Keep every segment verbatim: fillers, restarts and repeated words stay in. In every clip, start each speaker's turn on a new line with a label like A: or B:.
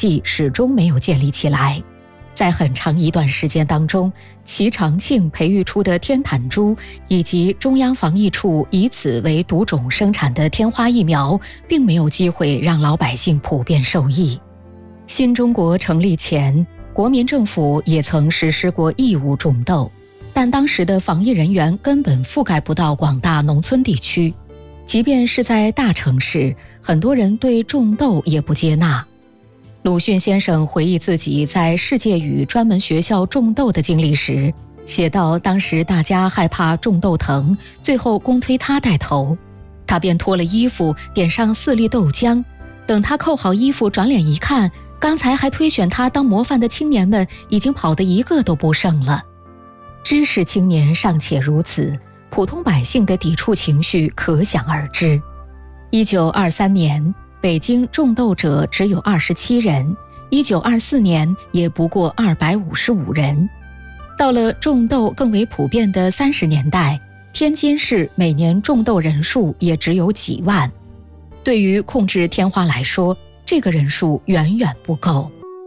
A: 系始终没有建立起来。在很长一段时间当中，齐长庆培育出的天坛株以及中央防疫处以此为毒种生产的天花疫苗，并没有机会让老百姓普遍受益。新中国成立前，国民政府也曾实施过义务种豆，但当时的防疫人员根本覆盖不到广大农村地区，即便是在大城市，很多人对种豆也不接纳。鲁迅先生回忆自己在世界语专门学校种豆的经历时，写道当时大家害怕种豆疼，最后公推他带头，他便脱了衣服，点上四粒豆浆，等他扣好衣服转脸一看，刚才还推选他当模范的青年们已经跑得一个都不剩了。知识青年尚且如此，普通百姓的抵触情绪可想而知。一九二三年，北京种豆者只有二十七人，一九二四年也不过二百五十五人。到了种豆更为普遍的三十年代，天津市每年种豆人数也只有几万。对于控制天花来说，这个人数远远不够。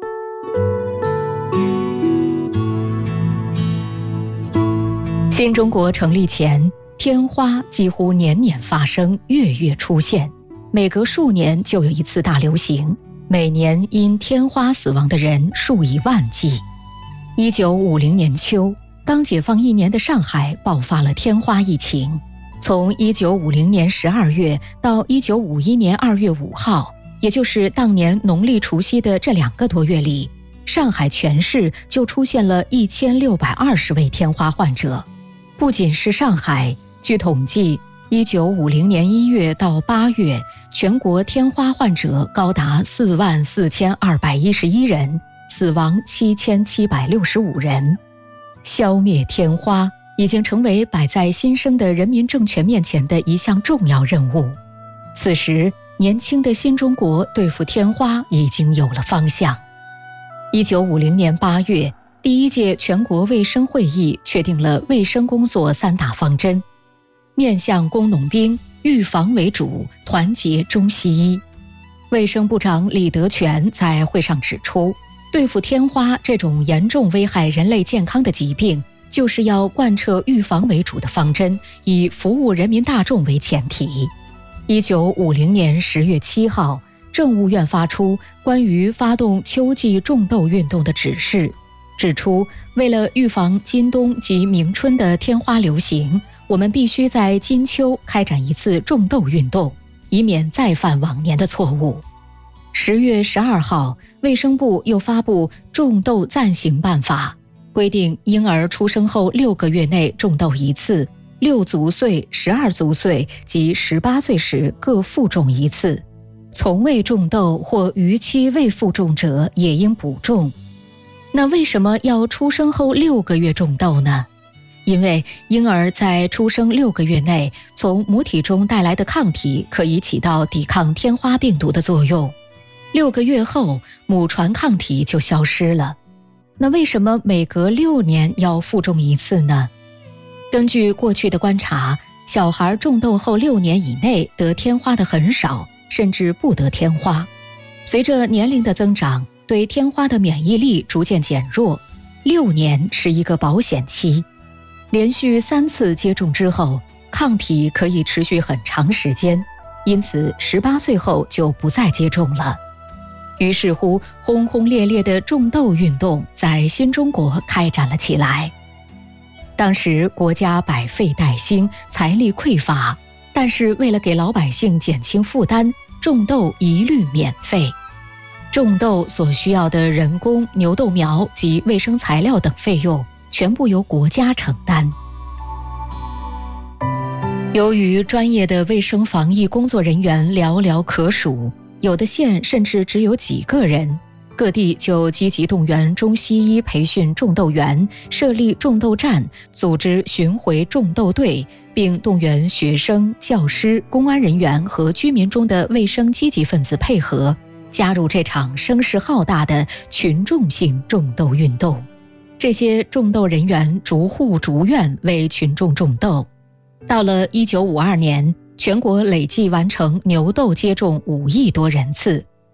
A: 新中国成立前，天花几乎年年发生，月月出现，每隔数年就有一次大流行，每年因天花死亡的人数以万计。一九五零年秋，刚解放一年的上海爆发了天花疫情。从一九五零年十二月到一九五一年二月五号，也就是当年农历除夕的这两个多月里，上海全市就出现了一千六百二十位天花患者。不仅是上海，据统计，一九五零年一月到八月，全国天花患者高达四万四千二百一十一人，死亡七千七百六十五人。消灭天花已经成为摆在新生的人民政权面前的一项重要任务。此时，年轻的新中国对付天花已经有了方向。一九五零年八月，第一届全国卫生会议确定了卫生工作三大方针：面向工农兵，预防为主，团结中西医。卫生部长李德全在会上指出，对付天花这种严重危害人类健康的疾病，就是要贯彻预防为主的方针，以服务人民大众为前提。一九五零年十月七号，政务院发出关于发动秋季种豆运动的指示，指出为了预防今冬及明春的天花流行，我们必须在今秋开展一次种豆运动，以免再犯往年的错误。十月十二号，卫生部又发布种豆暂行办法，规定婴儿出生后六个月内种豆一次，六足岁、十二足岁及十八岁时各复种一次。从未种豆或逾期未复种者也应补种。那为什么要出生后六个月种豆呢？因为婴儿在出生六个月内，从母体中带来的抗体可以起到抵抗天花病毒的作用。六个月后，母传抗体就消失了。那为什么每隔六年要复种一次呢？根据过去的观察，小孩种豆后六年以内得天花的很少，甚至不得天花。随着年龄的增长，对天花的免疫力逐渐减弱，六年是一个保险期。连续三次接种之后，抗体可以持续很长时间，因此十八岁后就不再接种了。于是乎，轰轰烈烈的种豆运动在新中国开展了起来。当时国家百废待兴，财力匮乏，但是为了给老百姓减轻负担，种豆一律免费。种豆所需要的人工、牛豆苗及卫生材料等费用，全部由国家承担。由于专业的卫生防疫工作人员寥寥可数，有的县甚至只有几个人，各地就积极动员中西医培训种豆员，设立种豆站，组织巡回种豆队，并动员学生、教师、公安人员和居民中的卫生积极分子配合，加入这场声势浩大的群众性种豆运动。这些种豆人员逐户逐院为群众种豆。到了一九五二年，全国累计完成牛豆接种五亿多人次，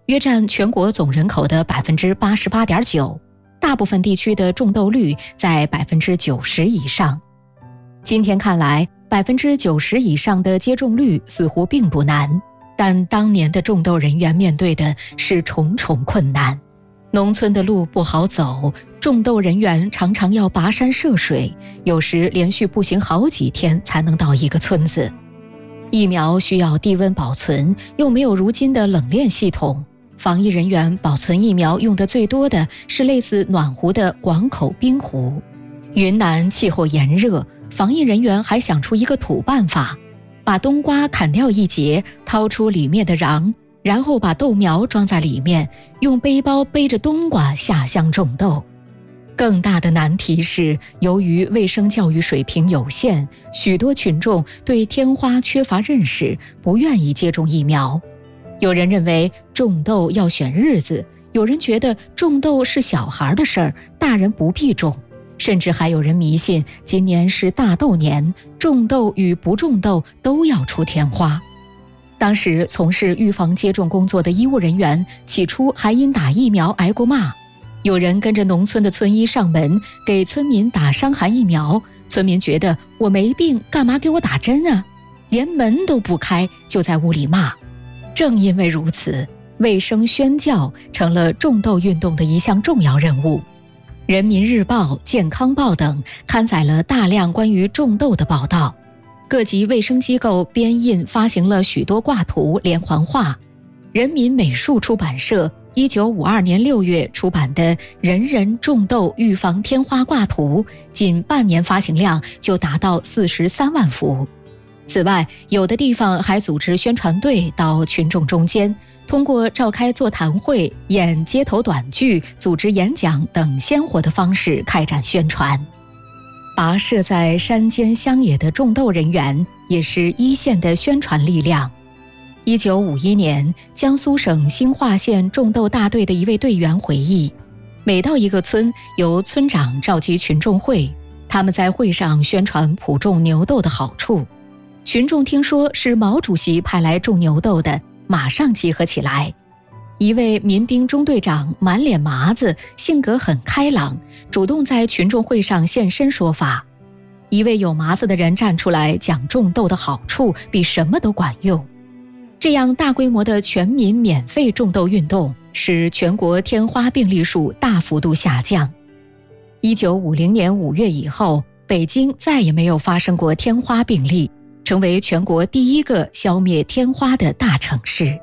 A: 约占全国总人口的 百分之八十八点九， 大部分地区的种痘率在 百分之九十 以上。今天看来， 百分之九十 以上的接种率似乎并不难，但当年的种痘人员面对的是重重困难。农村的路不好走，种痘人员常常要跋山涉水，有时连续步行好几天才能到一个村子。疫苗需要低温保存，又没有如今的冷链系统，防疫人员保存疫苗用的最多的是类似暖壶的广口冰壶。云南气候炎热，防疫人员还想出一个土办法，把冬瓜砍掉一截，掏出里面的瓤，然后把豆苗装在里面，用背包背着冬瓜下乡种豆。更大的难题是，由于卫生教育水平有限，许多群众对天花缺乏认识，不愿意接种疫苗。有人认为种痘要选日子，有人觉得种痘是小孩的事儿，大人不必种，甚至还有人迷信今年是大豆年，种痘与不种痘都要出天花。当时从事预防接种工作的医务人员起初还因打疫苗挨过骂，有人跟着农村的村医上门给村民打伤寒疫苗，村民觉得我没病，干嘛给我打针啊？连门都不开，就在屋里骂。正因为如此，卫生宣教成了种痘运动的一项重要任务。人民日报、健康报等刊载了大量关于种痘的报道，各级卫生机构编印发行了许多挂图、连环画。人民美术出版社一九五二年六月出版的《人人种痘预防天花挂图》，仅半年发行量就达到四十三万幅。此外，有的地方还组织宣传队到群众中间，通过召开座谈会、演街头短剧、组织演讲等鲜活的方式开展宣传。跋涉在山间乡野的种痘人员也是一线的宣传力量。一九五一年，江苏省兴化县种痘大队的一位队员回忆，每到一个村，由村长召集群众会，他们在会上宣传普种牛痘的好处。群众听说是毛主席派来种牛痘的，马上集合起来。一位民兵中队长满脸麻子，性格很开朗，主动在群众会上现身说法。一位有麻子的人站出来讲种痘的好处，比什么都管用。这样大规模的全民免费种痘运动，使全国天花病例数大幅度下降。一九五零年五月以后，北京再也没有发生过天花病例，成为全国第一个消灭天花的大城市。